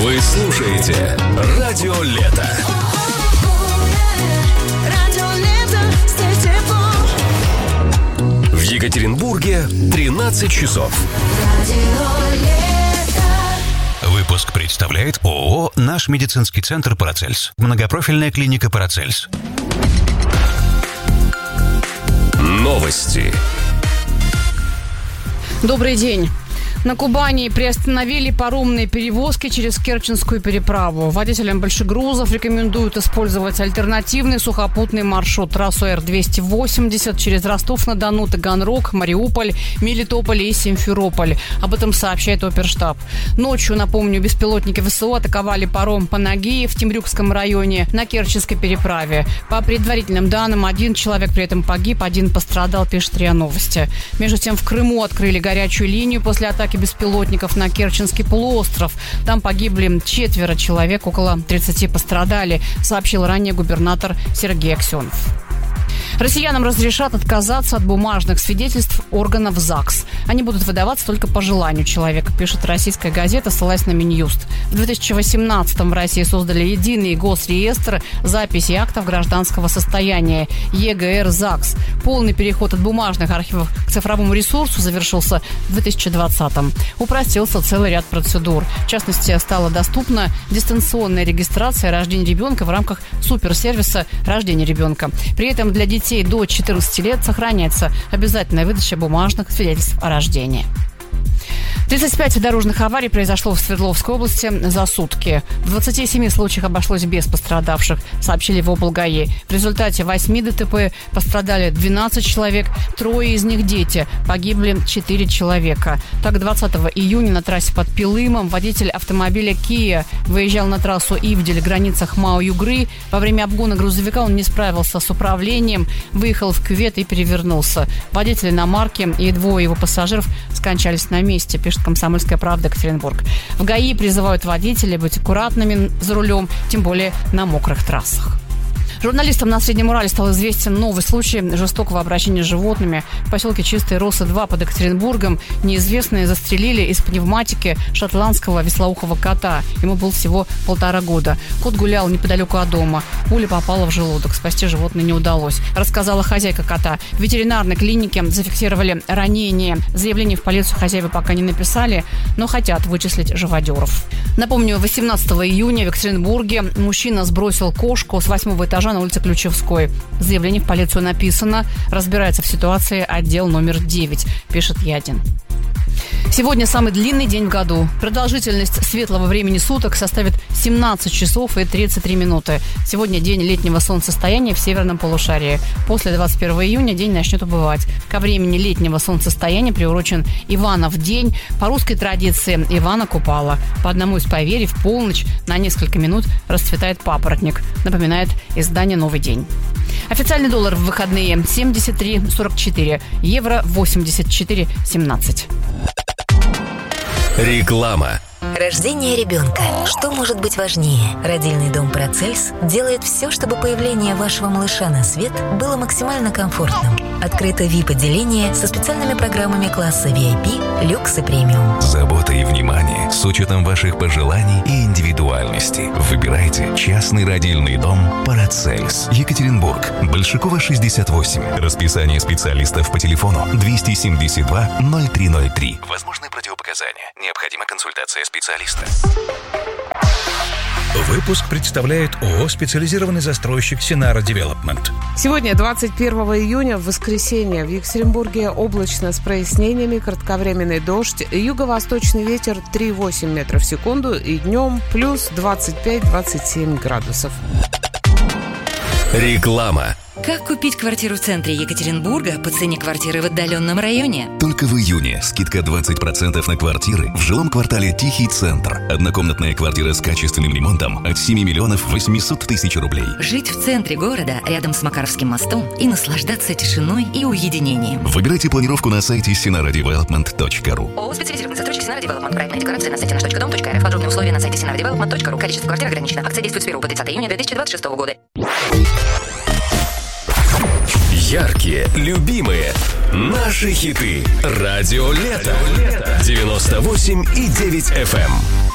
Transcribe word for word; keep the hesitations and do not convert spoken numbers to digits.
Вы слушаете Радио Лето. В Екатеринбурге тринадцать часов. Выпуск представляет ООО «Наш медицинский центр Парацельс». Многопрофильная клиника Парацельс. Новости. Добрый день. На Кубани приостановили паромные перевозки через Керченскую переправу. Водителям большегрузов рекомендуют использовать альтернативный сухопутный маршрут. Трассу Р двести восемьдесят через Ростов-на-Дону, Таганрог, Мариуполь, Мелитополь и Симферополь. Об этом сообщает оперштаб. Ночью, напомню, беспилотники ВСУ атаковали паром Панагия в Темрюкском районе на Керченской переправе. По предварительным данным, один человек при этом погиб, один пострадал, пишет РИА Новости. Между тем, в Крыму открыли горячую линию после атаки беспилотников на Керченский полуостров. Там погибли четверо человек, около тридцати пострадали, сообщил ранее губернатор Сергей Аксенов. Россиянам разрешат отказаться от бумажных свидетельств органов ЗАГС. Они будут выдаваться только по желанию человека, пишет российская газета, ссылаясь на Минюст. В две тысячи восемнадцатом в России создали единый госреестр записи актов гражданского состояния ЕГР-ЗАГС. Полный переход от бумажных архивов к цифровому ресурсу завершился в две тысячи двадцатом. Упростился целый ряд процедур. В частности, стала доступна дистанционная регистрация рождения ребенка в рамках суперсервиса рождения ребенка. При этом для детей до четырнадцати лет сохраняется обязательная выдача бумажных свидетельств о рождении. тридцать пять дорожных аварий произошло в Свердловской области за сутки. В двадцати семи случаях обошлось без пострадавших, сообщили в облгаи. В результате восьми ДТП пострадали двенадцать человек, трое из них дети, погибли четыре человека. Так, двадцатого июня на трассе под Пилымом водитель автомобиля Kia выезжал на трассу Ивдель, граница Хмао-Югры. Во время обгона грузовика он не справился с управлением, выехал в кювет и перевернулся. Водитель иномарки и двое его пассажиров скончались на месте, пишет «Комсомольская правда», Екатеринбург. В ГАИ призывают водителей быть аккуратными за рулем, тем более на мокрых трассах. Журналистам на Среднем Урале стал известен новый случай жестокого обращения с животными. В поселке Чистые Росы-два под Екатеринбургом неизвестные застрелили из пневматики шотландского вислоухого кота. Ему было всего полтора года. Кот гулял неподалеку от дома. Пуля попала в желудок. Спасти животное не удалось, рассказала хозяйка кота. В ветеринарной клинике зафиксировали ранение. Заявление в полицию хозяева пока не написали, но хотят вычислить живодеров. Напомню, восемнадцатого июня в Екатеринбурге мужчина сбросил кошку с восьмого этажа на улице Ключевской. Заявление в полицию написано. Разбирается в ситуации отдел номер девять, пишет Ядин. Сегодня самый длинный день в году. Продолжительность светлого времени суток составит семнадцать часов и тридцать три минуты. Сегодня день летнего солнцестояния в северном полушарии. После двадцать первого июня день начнет убывать. Ко времени летнего солнцестояния приурочен Иванов день. По русской традиции Ивана Купала. По одному из поверий, в полночь на несколько минут расцветает папоротник. Напоминает издание «Новый день». Официальный доллар в выходные семьдесят три сорок четыре, евро восемьдесят четыре семнадцать. Реклама. Рождение ребенка. Что может быть важнее? Родильный дом Парацельс делает все, чтобы появление вашего малыша на свет было максимально комфортным. Открыто ви ай пи-отделение со специальными программами класса ви ай пи, люкс и премиум. Забота и внимание с учетом ваших пожеланий и индивидуальности. Выбирайте частный родильный дом Парацельс. Екатеринбург. Большакова, шестьдесят восемь. Расписание специалистов по телефону двести семьдесят два ноль три ноль три. Возможны противопоказания. Необходима консультация специалиста. Выпуск представляет ООО «Специализированный застройщик Синара Девелопмент». Сегодня, двадцать первого июня, в воскресенье, в Екатеринбурге облачно с прояснениями, кратковременный дождь, юго-восточный ветер три целых восемь десятых метров в секунду и днем плюс двадцать пять - двадцать семь градусов. Реклама. Как купить квартиру в центре Екатеринбурга по цене квартиры в отдаленном районе? Только в июне скидка двадцать процентов на квартиры в жилом квартале Тихий Центр. Однокомнатная квартира с качественным ремонтом от семи миллионов восемьсот тысяч рублей. Жить в центре города, рядом с Макаровским мостом, и наслаждаться тишиной и уединением. Выбирайте планировку на сайте синара девелопмент точка ру. ООО «Специализированный застройщик Синара Девелопмент». Проектная декорация на сайте наш точка дом точка эр эф. Подробные условия на сайте синара девелопмент точка ру. Количество квартир ограничено. Акция действует с первого по тридцатое июня две тысячи двадцать шестого года. Яркие, любимые, наши хиты. Радио Лето. девяносто восемь и девять эф эм.